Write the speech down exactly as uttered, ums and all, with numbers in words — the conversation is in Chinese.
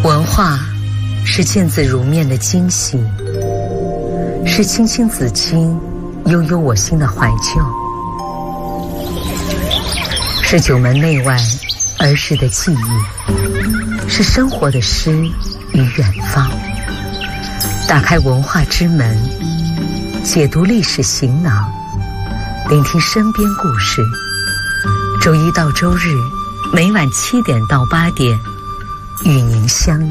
文化是见字如面的惊喜，是青青子衿悠悠我心的怀旧，是九门内外儿时的记忆，是生活的诗与远方。打开文化之门，解读历史行囊，聆听身边故事。周一到周日每晚七点到八点与您相